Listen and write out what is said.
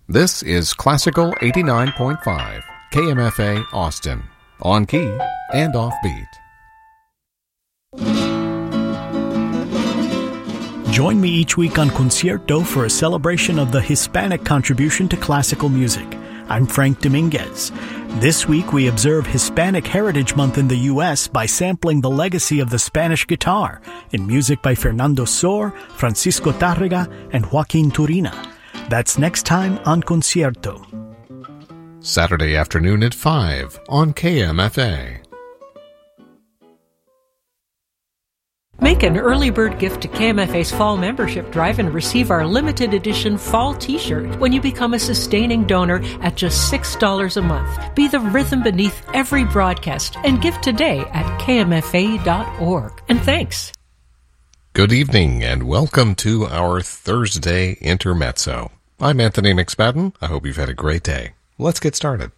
This is Classical 89.5, KMFA Austin, on key and offbeat. Join me each week on Concierto for a celebration of the Hispanic contribution to classical music. I'm Frank Dominguez. This week we observe Hispanic Heritage Month in the U.S. by sampling the legacy of the Spanish guitar in music by Fernando Sor, Francisco Tárrega, and Joaquin Turina. That's next time on Concierto. Saturday afternoon at 5 on KMFA. Make an early bird gift to KMFA's Fall Membership Drive and receive our limited edition Fall T-shirt when you become a sustaining donor at just $6 a month. Be the rhythm beneath every broadcast and give today at kmfa.org. And thanks. Good evening and welcome to our Thursday Intermezzo. I'm Anthony McSpadden. I hope you've had a great day. Let's get started.